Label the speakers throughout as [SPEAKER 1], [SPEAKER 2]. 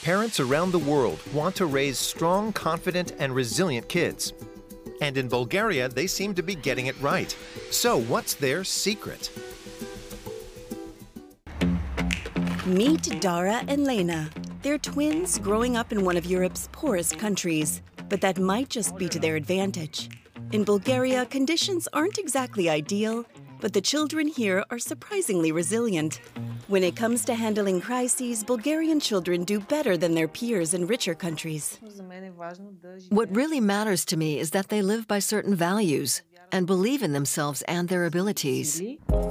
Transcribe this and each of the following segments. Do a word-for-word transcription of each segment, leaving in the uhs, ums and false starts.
[SPEAKER 1] Parents around the world want to raise strong, confident, and resilient kids. And in Bulgaria, they seem to be getting it right. So what's their secret?
[SPEAKER 2] Meet Dara and Lena. They're twins growing up in one of Europe's poorest countries, but that might just be to their advantage. In Bulgaria, conditions aren't exactly ideal, but the children here are surprisingly resilient. When it comes to handling crises, Bulgarian children do better than their peers in richer countries.
[SPEAKER 3] What really matters to me is that they live by certain values and believe in themselves and their abilities.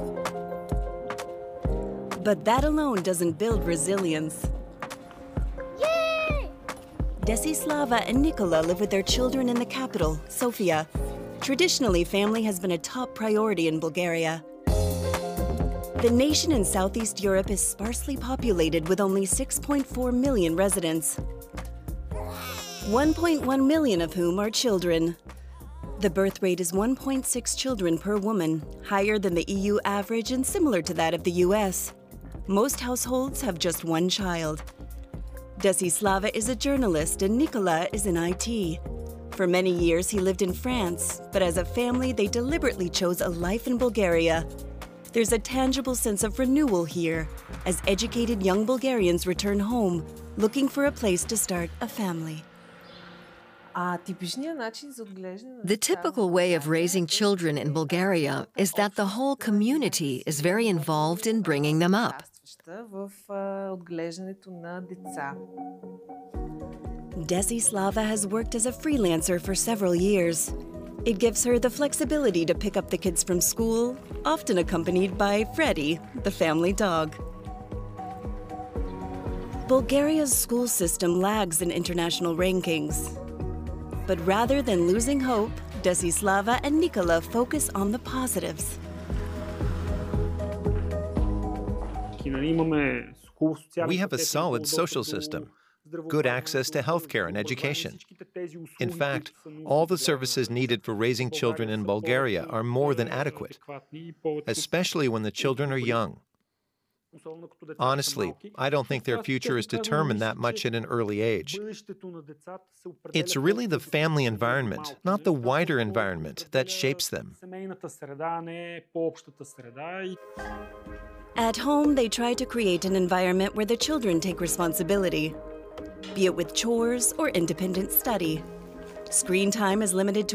[SPEAKER 2] But that alone doesn't build resilience.
[SPEAKER 4] Yay!
[SPEAKER 2] Desislava and Nikola live with their children in the capital, Sofia. Traditionally, family has been a top priority in Bulgaria. The nation in Southeast Europe is sparsely populated with only six point four million residents, one point one million of whom are children. The birth rate is one point six children per woman, higher than the E U average and similar to that of the U S. Most households have just one child. Desislava is a journalist and Nikola is in I T. For many years, he lived in France, but as a family, they deliberately chose a life in Bulgaria. There's a tangible sense of renewal here, as educated young Bulgarians return home, looking for a place to start a family.
[SPEAKER 3] The typical way of raising children in Bulgaria is that the whole community is very involved in bringing them up.
[SPEAKER 2] Desislava has worked as a freelancer for several years. It gives her the flexibility to pick up the kids from school, often accompanied by Freddy, the family dog. Bulgaria's school system lags in international rankings. But rather than losing hope, Desislava and Nikola focus on the positives.
[SPEAKER 1] We have a solid social system, good access to healthcare and education. In fact, all the services needed for raising children in Bulgaria are more than adequate, especially when the children are young. Honestly, I don't think their future is determined that much at an early age. It's really the family environment, not the wider environment, that shapes them.
[SPEAKER 2] At home, they try to create an environment where the children take responsibility, be it with chores or independent study. Screen time is limited to